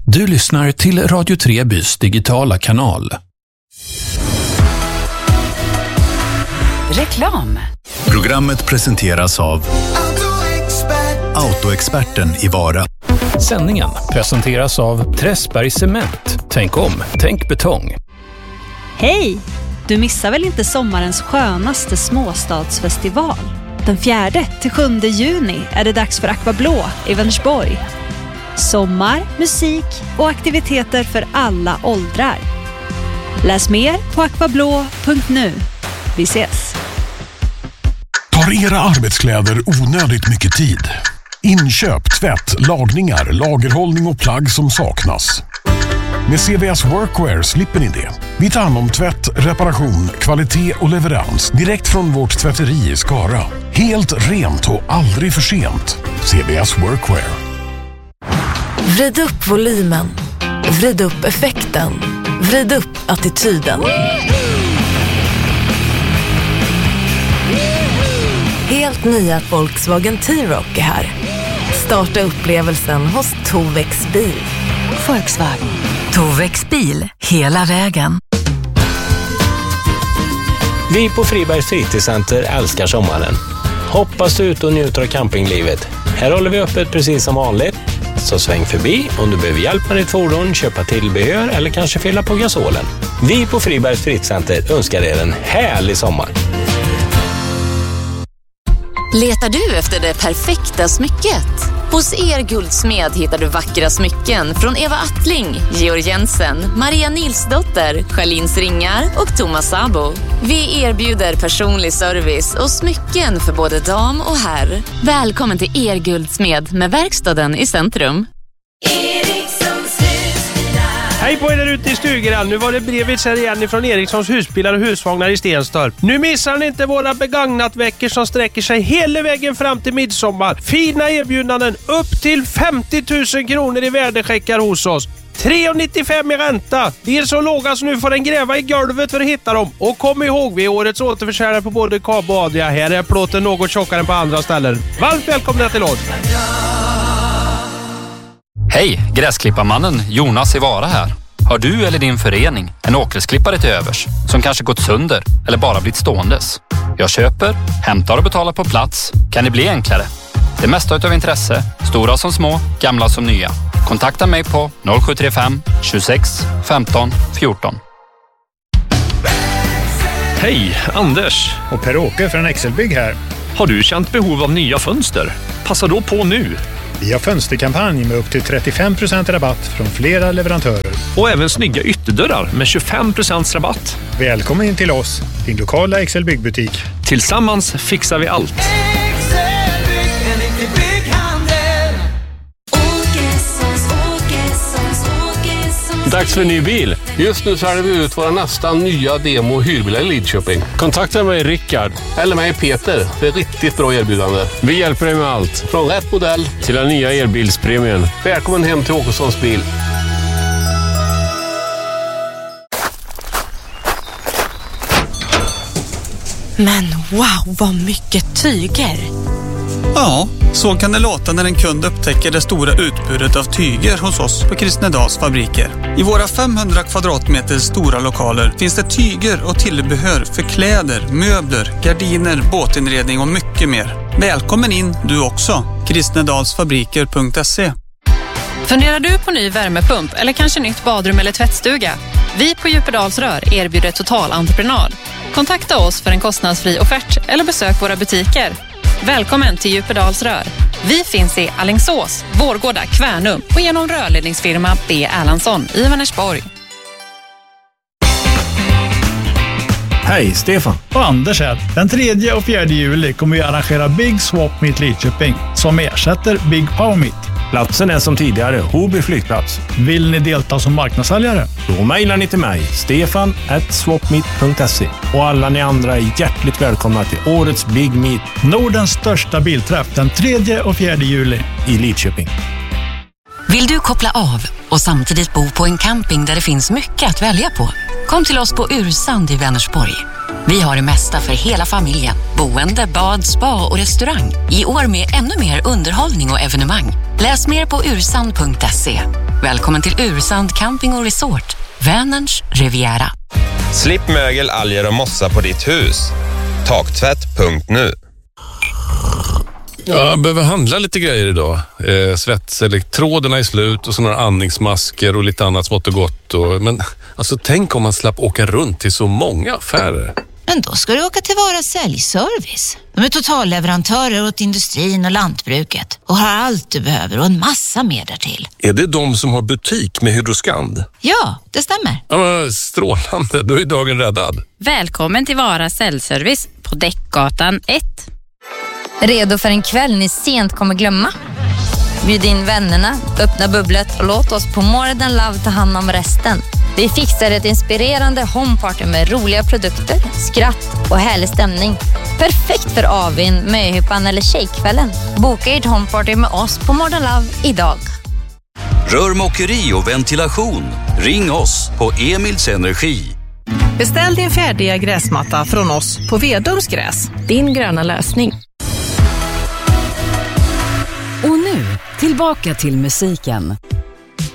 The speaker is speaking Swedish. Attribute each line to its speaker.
Speaker 1: Du lyssnar till Radio Trebys digitala kanal.
Speaker 2: Reklam.
Speaker 1: Programmet presenteras av Autoexperten i Vara. Sändningen presenteras av Träsberg Cement. Tänk om, tänk betong.
Speaker 3: Hej! Du missar väl inte sommarens skönaste småstadsfestival? Den 4-7 juni är det dags för Aquablå i Vänersborg. Sommar, musik och aktiviteter för alla åldrar. Läs mer på aquablå.nu. Vi ses!
Speaker 4: Tar era arbetskläder onödigt mycket tid? Inköp, tvätt, lagningar, lagerhållning och plagg som saknas. Med CVS Workwear slipper ni det. Vi tar hand om tvätt, reparation, kvalitet och leverans direkt från vårt tvätteri i Skara. Helt rent och aldrig för sent. CVS Workwear.
Speaker 5: Vrid upp volymen. Vrid upp effekten. Vrid upp attityden. Helt nya Volkswagen T-Roc är här. Starta upplevelsen hos Tovex bil. Volkswagen. Tovex bil. Hela vägen.
Speaker 6: Vi på Fribergs fritidscenter älskar sommaren. Hoppas ut och njuter av campinglivet. Här håller vi öppet precis som vanligt. Så sväng förbi om du behöver hjälp med ditt fordon, köpa tillbehör eller kanske fylla på gasolen. Vi på Fribergs fritidscenter önskar er en härlig sommar.
Speaker 2: Letar du efter det perfekta smycket? Hos Guldsmed hittar du vackra smycken från Eva Attling, Georg Jensen, Maria Nilsdotter, Charlins Ringar och Thomas Sabo. Vi erbjuder personlig service och smycken för både dam och herr. Välkommen till Guldsmed med verkstaden i centrum.
Speaker 7: Hej på er där ute i stugan. Nu var det Brevits här igen från Erikssons husbilar och husvagnar i Stenstorp. Nu missar ni inte våra begagnatveckor som sträcker sig hela vägen fram till midsommar. Fina erbjudanden upp till 50 000 kronor i värdecheckar hos oss. 3,95 i ränta. De är så låga så nu får en gräva i golvet för att hitta dem. Och kom ihåg, vi är årets återförsäljare på både Kab och Adria. Här är plåten något tjockare än på andra ställen. Varmt välkomna till oss.
Speaker 8: Hej, gräsklipparmannen Jonas i Vara här. Har du eller din förening en åkersklippare till övers som kanske gått sönder eller bara blivit ståendes? Jag köper, hämtar och betalar på plats. Kan det bli enklare? Det mesta utav intresse, stora som små, gamla som nya. Kontakta mig på 0735 26 15 14.
Speaker 9: Hej, Anders och Per-Åke från Excelbygg här. Har du känt behov av nya fönster? Passa då på nu. Vi har fönsterkampanj med upp till 35% rabatt från flera leverantörer. Och även snygga ytterdörrar med 25% rabatt. Välkommen in till oss, din lokala Excelbygg-butik. Tillsammans fixar vi allt.
Speaker 10: Dags för en ny bil. Just nu säljer vi ut våra nästan nya demo- och hyrbilar i Lidköping. Kontakta mig Rickard eller mig Peter för ett riktigt bra erbjudande. Vi hjälper dig med allt. Från rätt modell till den nya elbilspremien. Välkommen hem till Åkessons bil.
Speaker 5: Men wow, vad mycket tyger!
Speaker 11: Ja, så kan det låta när en kund upptäcker det stora utbudet av tyger hos oss på Kristnedals fabriker. I våra 500 kvadratmeter stora lokaler finns det tyger och tillbehör för kläder, möbler, gardiner, båtinredning och mycket mer. Välkommen in du också. Kristnedalsfabriker.se.
Speaker 12: Funderar du på ny värmepump eller kanske nytt badrum eller tvättstuga? Vi på Djupedalsrör erbjuder totalentreprenad. Kontakta oss för en kostnadsfri offert eller besök våra butiker. Välkommen till Djupedalsrör. Vi finns i Alingsås, Vårgårda, Kvärnum och genom rörledningsfirma B. Erlandsson i Vänersborg.
Speaker 13: Hej, Stefan och Anders här. Den 3 och 4 juli kommer vi arrangera Big Swap Meet Lidköping som ersätter Big Power Meet.
Speaker 9: Platsen är som tidigare, Hoby flygplats.
Speaker 13: Vill ni delta som marknadssäljare?
Speaker 9: Då mejlar ni till mig, stefan@swapmeet.se. Och alla ni andra är hjärtligt välkomna till årets Big Meet.
Speaker 13: Nordens största bilträff den 3 och 4 juli
Speaker 9: i Lidköping.
Speaker 14: Vill du koppla av och samtidigt bo på en camping där det finns mycket att välja på? Kom till oss på Ursand i Vänersborg. Vi har det mesta för hela familjen. Boende, bad, spa och restaurang. I år med ännu mer underhållning och evenemang. Läs mer på ursand.se. Välkommen till Ursand Camping och Resort, Vänerns Riviera.
Speaker 15: Slipp mögel, alger och mossa på ditt hus. Taktvätt.nu.
Speaker 10: Jag behöver handla lite grejer idag. Svetselektroderna är slut och så några andningsmasker och lite annat smått och gott. Men alltså, tänk om man slapp åka runt till så många affärer.
Speaker 16: Men då ska du åka till Vara Säljservice. De är totalleverantörer åt industrin och lantbruket och har allt du behöver och en massa mer därtill.
Speaker 10: Är det de som har butik med Hydroskand?
Speaker 16: Ja, det stämmer.
Speaker 10: Ja, men strålande, då är dagen räddad.
Speaker 17: Välkommen till Vara Säljservice på Däckgatan 1.
Speaker 18: Redo för en kväll ni sent kommer glömma? Bjud in vännerna, öppna bubblet och låt oss på More Than Love ta hand om resten. Vi fixar ett inspirerande homeparty med roliga produkter, skratt och härlig stämning. Perfekt för avin, möhippan eller tjejkvällen. Boka ert homeparty med oss på More Than Love idag.
Speaker 19: Rörmokeri och ventilation. Ring oss på Emils Energi.
Speaker 20: Beställ din färdiga gräsmatta från oss på Vedums Gräs.
Speaker 18: Din gröna lösning.
Speaker 21: Och nu, tillbaka till musiken.